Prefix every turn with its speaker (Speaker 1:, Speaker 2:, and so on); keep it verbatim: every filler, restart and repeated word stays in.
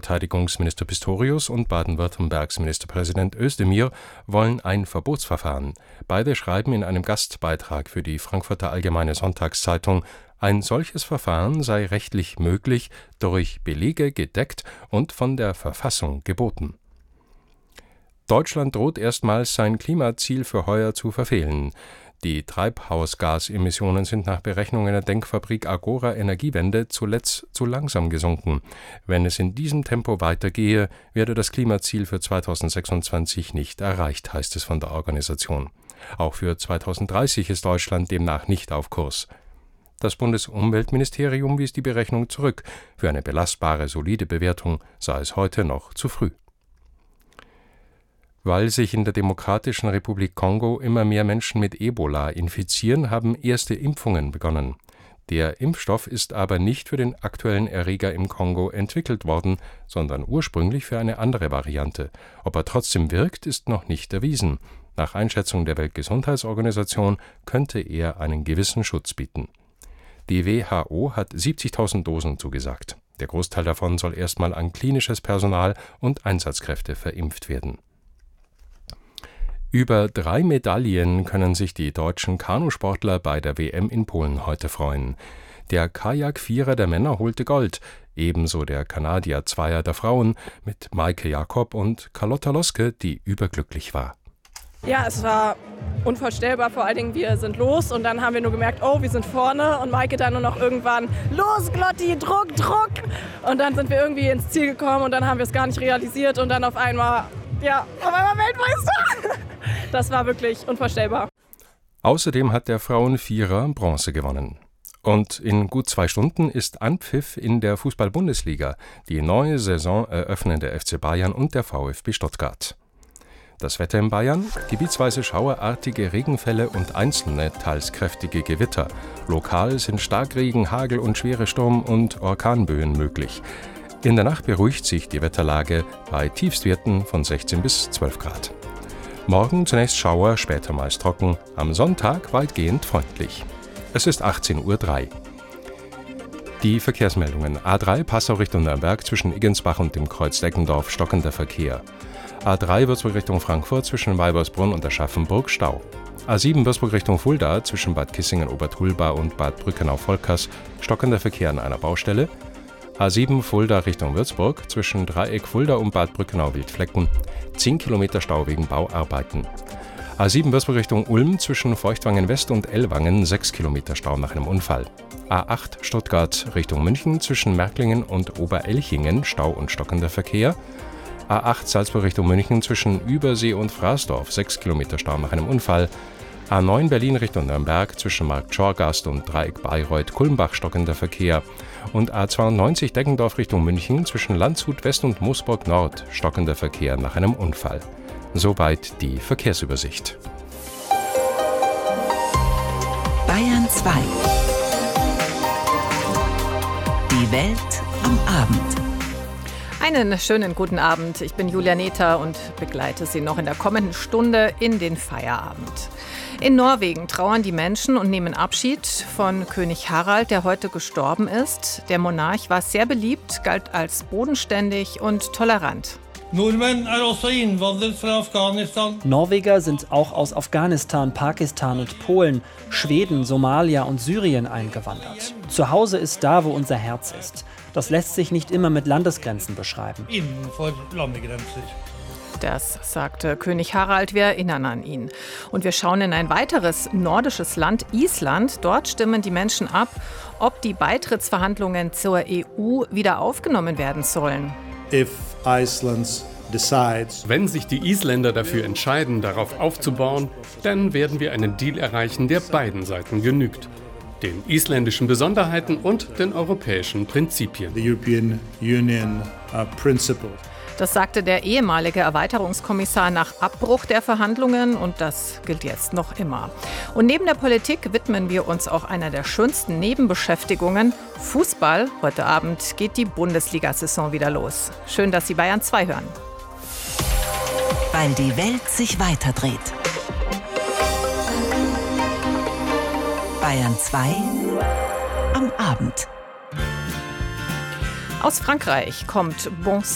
Speaker 1: Verteidigungsminister Pistorius und Baden-Württembergs Ministerpräsident Özdemir wollen ein Verbotsverfahren. Beide schreiben in einem Gastbeitrag für die Frankfurter Allgemeine Sonntagszeitung, ein solches Verfahren sei rechtlich möglich, durch Belege gedeckt und von der Verfassung geboten. Deutschland droht erstmals, sein Klimaziel für heuer zu verfehlen. Die Treibhausgasemissionen sind nach Berechnungen der Denkfabrik Agora Energiewende zuletzt zu langsam gesunken. Wenn es in diesem Tempo weitergehe, werde das Klimaziel für zweitausendsechsundzwanzig nicht erreicht, heißt es von der Organisation. Auch für zweitausenddreißig ist Deutschland demnach nicht auf Kurs. Das Bundesumweltministerium wies die Berechnung zurück. Für eine belastbare, solide Bewertung sei es heute noch zu früh. Weil sich in der Demokratischen Republik Kongo immer mehr Menschen mit Ebola infizieren, haben erste Impfungen begonnen. Der Impfstoff ist aber nicht für den aktuellen Erreger im Kongo entwickelt worden, sondern ursprünglich für eine andere Variante. Ob er trotzdem wirkt, ist noch nicht erwiesen. Nach Einschätzung der Weltgesundheitsorganisation könnte er einen gewissen Schutz bieten. Die W H O hat siebzigtausend Dosen zugesagt. Der Großteil davon soll erstmal an klinisches Personal und Einsatzkräfte verimpft werden. Über drei Medaillen können sich die deutschen Kanusportler bei der W M in Polen heute freuen. Der Kajak-Vierer der Männer holte Gold, ebenso der Kanadier-Zweier der Frauen mit Maike Jakob und Carlotta Loske, die überglücklich war.
Speaker 2: Ja, es war unvorstellbar, vor allen Dingen wir sind los und dann haben wir nur gemerkt, oh, wir sind vorne und Maike dann nur noch irgendwann, los Glotti, Druck, Druck und dann sind wir irgendwie ins Ziel gekommen und dann haben wir es gar nicht realisiert und dann auf einmal, ja, auf einmal Weltmeister. Das war wirklich unvorstellbar.
Speaker 1: Außerdem hat der Frauenvierer Bronze gewonnen. Und in gut zwei Stunden ist Anpfiff in der Fußball-Bundesliga. Die neue Saison eröffnen der F C Bayern und der VfB Stuttgart. Das Wetter in Bayern: gebietsweise schauerartige Regenfälle und einzelne, teils kräftige Gewitter. Lokal sind Starkregen, Hagel und schwere Sturm- und Orkanböen möglich. In der Nacht beruhigt sich die Wetterlage bei Tiefstwerten von sechzehn bis zwölf Grad. Morgen zunächst Schauer, später meist trocken, am Sonntag weitgehend freundlich. Es ist achtzehn Uhr drei. Die Verkehrsmeldungen: A drei Passau Richtung Nürnberg zwischen Iggensbach und dem Kreuz Deggendorf stockender Verkehr. A drei Würzburg Richtung Frankfurt zwischen Weibersbrunn und Aschaffenburg Stau. A sieben Würzburg Richtung Fulda zwischen Bad Kissingen-Obertulba und Bad Brückenau-Volkers stockender Verkehr an einer Baustelle. A sieben Fulda Richtung Würzburg zwischen Dreieck Fulda und Bad Brückenau-Wildflecken zehn Kilometer Stau wegen Bauarbeiten. A sieben Würzburg Richtung Ulm zwischen Feuchtwangen West und Ellwangen sechs Kilometer Stau nach einem Unfall. A acht Stuttgart Richtung München zwischen Märklingen und Oberelchingen Stau und stockender Verkehr. A acht Salzburg Richtung München zwischen Übersee und Fraßdorf sechs Kilometer Stau nach einem Unfall. A neun Berlin Richtung Nürnberg zwischen Markt Schorgast und Dreieck Bayreuth-Kulmbach stockender Verkehr. Und A zweiundneunzig Deggendorf Richtung München zwischen Landshut West und Moosburg Nord stockender Verkehr nach einem Unfall. Soweit die Verkehrsübersicht.
Speaker 3: Bayern zwei. Die Welt am Abend.
Speaker 4: Einen schönen guten Abend. Ich bin Julia Nether und begleite Sie noch in der kommenden Stunde in den Feierabend. In Norwegen trauern die Menschen und nehmen Abschied von König Harald, der heute gestorben ist. Der Monarch war sehr beliebt, galt als bodenständig und tolerant.
Speaker 5: Norweger sind auch aus Afghanistan, Pakistan und Polen, Schweden, Somalia und Syrien eingewandert. Zu Hause ist da, wo unser Herz ist. Das lässt sich nicht immer mit Landesgrenzen beschreiben.
Speaker 4: Das sagte König Harald, wir erinnern an ihn. Und wir schauen in ein weiteres nordisches Land, Island. Dort stimmen die Menschen ab, ob die Beitrittsverhandlungen zur E U wieder aufgenommen werden sollen.
Speaker 6: If Iceland decides,
Speaker 7: Wenn sich die Isländer dafür entscheiden, darauf aufzubauen, dann werden wir einen Deal erreichen, der beiden Seiten genügt. Den isländischen Besonderheiten und den europäischen Prinzipien.
Speaker 6: the European Union uh, principle.
Speaker 4: Das sagte der ehemalige Erweiterungskommissar nach Abbruch der Verhandlungen und das gilt jetzt noch immer. Und neben der Politik widmen wir uns auch einer der schönsten Nebenbeschäftigungen, Fußball. Heute Abend geht die Bundesliga-Saison wieder los. Schön, dass Sie Bayern zwei hören.
Speaker 3: Weil die Welt sich weiterdreht. Bayern zwei am Abend.
Speaker 4: Aus Frankreich kommt Bon